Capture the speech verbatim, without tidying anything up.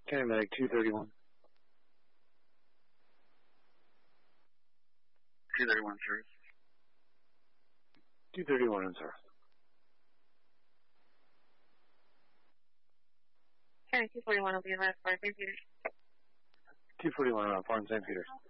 County Medic two thirty-one. two thirty-one, sir. two thirty-one, sir. County two forty-one will be arrested by Saint Peter's. two forty-one, uh, Farm Saint Peter's.